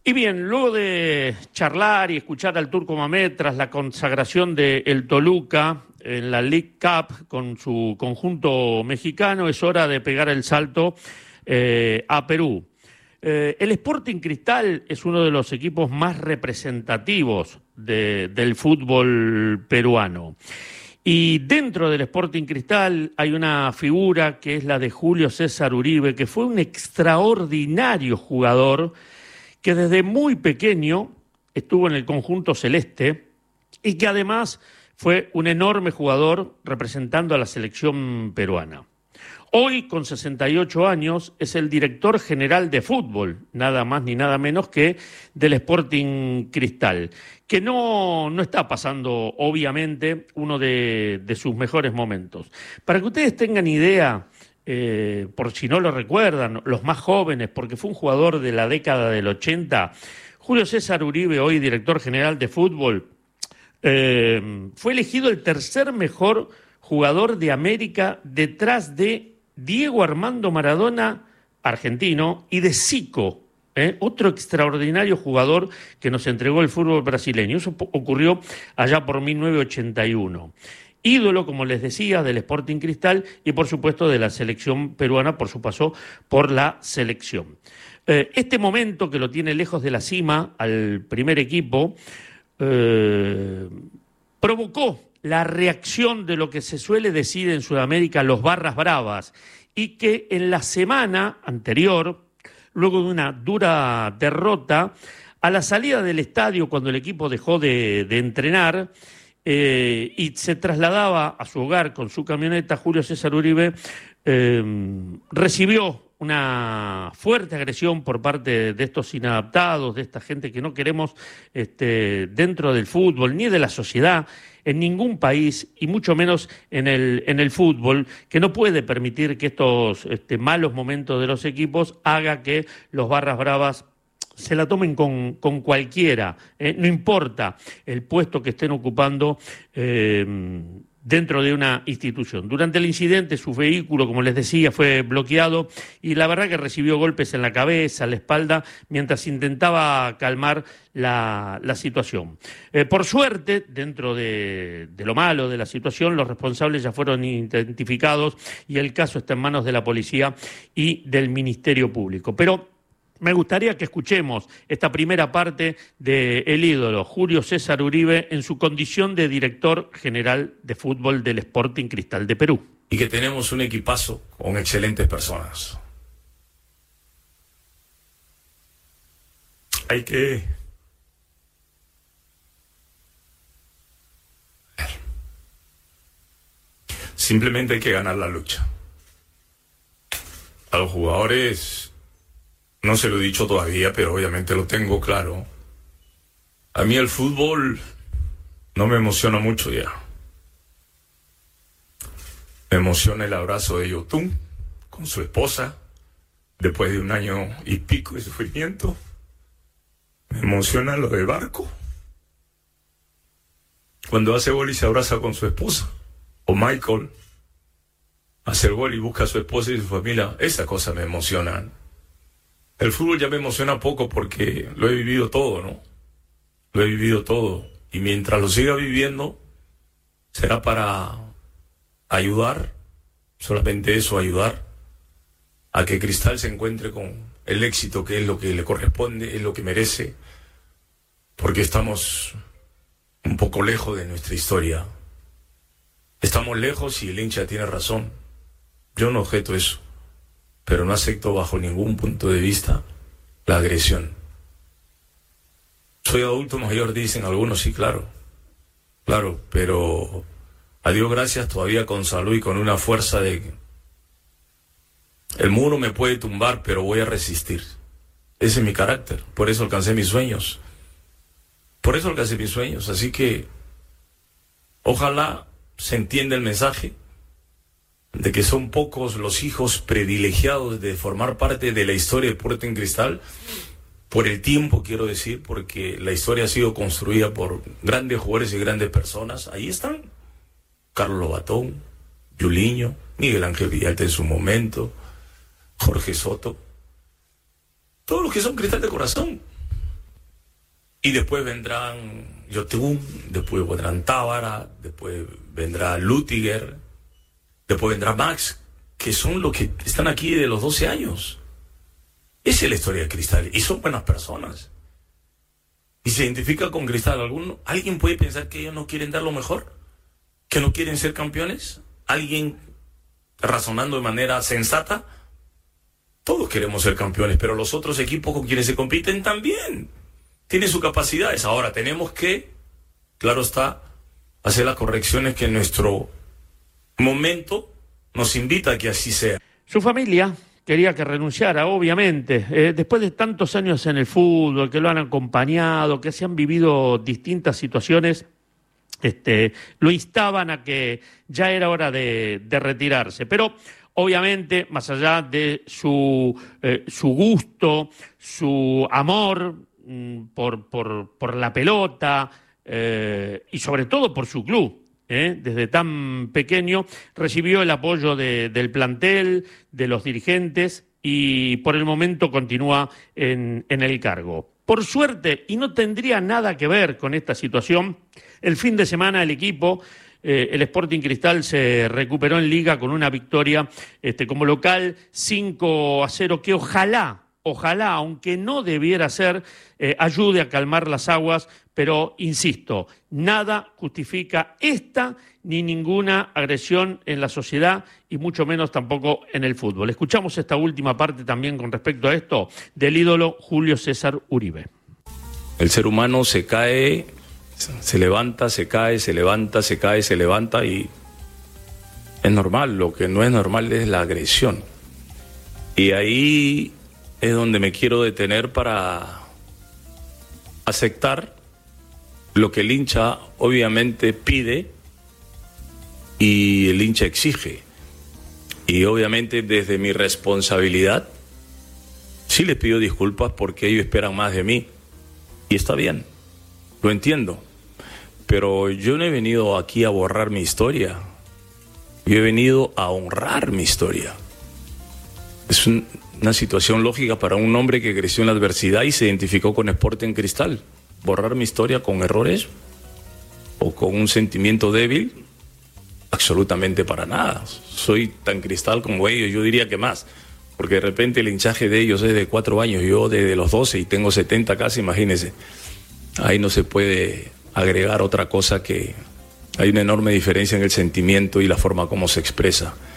Y bien, luego de charlar y escuchar al Turco Mamet tras la consagración de el Toluca en la League Cup con su conjunto mexicano, es hora de pegar el salto a Perú. El Sporting Cristal es uno de los equipos más representativos del fútbol peruano. Y dentro del Sporting Cristal hay una figura que es la de Julio César Uribe, que fue un extraordinario jugador que desde muy pequeño estuvo en el conjunto celeste y que además fue un enorme jugador representando a la selección peruana. Hoy, con 68 años, es el director general de fútbol, nada más ni nada menos que del Sporting Cristal, que no está pasando, obviamente, uno de sus mejores momentos. Para que ustedes tengan idea, por si no lo recuerdan, los más jóvenes, porque fue un jugador de la década del 80, Julio César Uribe, hoy director general de fútbol, fue elegido el tercer mejor jugador de América detrás de Diego Armando Maradona, argentino, y de Zico, otro extraordinario jugador que nos entregó el fútbol brasileño. Eso ocurrió allá por 1981. Ídolo, como les decía, del Sporting Cristal y, por supuesto, de la selección peruana por su paso por la selección. Este momento que lo tiene lejos de la cima al primer equipo provocó la reacción de lo que se suele decir en Sudamérica los barras bravas, y que en la semana anterior, luego de una dura derrota, a la salida del estadio, cuando el equipo dejó de entrenar y se trasladaba a su hogar con su camioneta, Julio César Uribe recibió una fuerte agresión por parte de estos inadaptados, de esta gente que no queremos dentro del fútbol ni de la sociedad en ningún país, y mucho menos en el fútbol, que no puede permitir que estos malos momentos de los equipos haga que los barras bravas se la tomen con cualquiera, no importa el puesto que estén ocupando dentro de una institución. Durante el incidente, su vehículo, como les decía, fue bloqueado y la verdad que recibió golpes en la cabeza, en la espalda, mientras intentaba calmar la situación. Por suerte, dentro de lo malo de la situación, los responsables ya fueron identificados y el caso está en manos de la policía y del Ministerio Público. Pero me gustaría que escuchemos esta primera parte del ídolo Julio César Uribe en su condición de director general de fútbol del Sporting Cristal de Perú. Y que tenemos un equipazo con excelentes personas. Hay que simplemente hay que ganar la lucha. A los jugadores no se lo he dicho todavía, pero obviamente lo tengo claro. A mí el fútbol no me emociona mucho ya. Me emociona el abrazo de Yotun con su esposa después de 1 año y pico de sufrimiento. Me emociona lo del Barco, cuando hace gol y se abraza con su esposa. O Michael hace el gol y busca a su esposa y su familia. Esas cosas me emocionan. El fútbol ya me emociona poco porque lo he vivido todo, ¿no? Lo he vivido todo. Y mientras lo siga viviendo, será para ayudar, solamente eso, ayudar a que Cristal se encuentre con el éxito que es lo que le corresponde, es lo que merece, porque estamos un poco lejos de nuestra historia. Estamos lejos y el hincha tiene razón. Yo no objeto eso, pero no acepto bajo ningún punto de vista la agresión. Soy adulto mayor, dicen algunos, sí, claro, pero a Dios gracias, todavía con salud y con una fuerza de que el muro me puede tumbar, pero voy a resistir. Ese es mi carácter, por eso alcancé mis sueños. Así que ojalá se entienda el mensaje de que son pocos los hijos privilegiados de formar parte de la historia del Sporting Cristal, por el tiempo, quiero decir, porque la historia ha sido construida por grandes jugadores y grandes personas. Ahí están Carlos Lobatón, Yuliño, Miguel Ángel Villalta en su momento, Jorge Soto, todos los que son Cristal de corazón. Y después vendrán Yotun, después vendrán Tábara, después vendrá Lutiger, después vendrá Max, que son los que están aquí de los 12 años. Esa es la historia de Cristal, y son buenas personas. Y se identifica con Cristal. ¿Alguien puede pensar que ellos no quieren dar lo mejor? ¿Que no quieren ser campeones? ¿Alguien razonando de manera sensata? Todos queremos ser campeones, pero los otros equipos con quienes se compiten también tienen sus capacidades. Ahora tenemos que, claro está, hacer las correcciones que nuestro momento nos invita a que así sea. Su familia quería que renunciara, obviamente. Después de tantos años en el fútbol, que lo han acompañado, que se han vivido distintas situaciones, lo instaban a que ya era hora de retirarse. Pero obviamente, más allá de su gusto, su amor por la pelota y sobre todo por su club, desde tan pequeño recibió el apoyo del plantel, de los dirigentes, y por el momento continúa en el cargo. Por suerte, y no tendría nada que ver con esta situación, el fin de semana el equipo, el Sporting Cristal, se recuperó en Liga con una victoria como local 5-0, que ojalá, aunque no debiera ser, ayude a calmar las aguas, pero insisto, nada justifica esta ni ninguna agresión en la sociedad y mucho menos tampoco en el fútbol. Escuchamos esta última parte también con respecto a esto del ídolo Julio César Uribe. El ser humano se cae, se levanta, se cae, se levanta, se cae, se levanta, y es normal. Lo que no es normal es la agresión. Y ahí es donde me quiero detener para aceptar lo que el hincha obviamente pide y el hincha exige. Y obviamente desde mi responsabilidad sí les pido disculpas porque ellos esperan más de mí. Y está bien, lo entiendo. Pero yo no he venido aquí a borrar mi historia. Yo he venido a honrar mi historia. Es una situación lógica para un hombre que creció en la adversidad y se identificó con Sporting Cristal. Borrar mi historia con errores o con un sentimiento débil, absolutamente para nada. Soy tan Cristal como ellos, yo diría que más, porque de repente el hinchaje de ellos es de 4 años, yo desde los 12 y tengo 70 casi, imagínense. Ahí no se puede agregar otra cosa, que hay una enorme diferencia en el sentimiento y la forma como se expresa.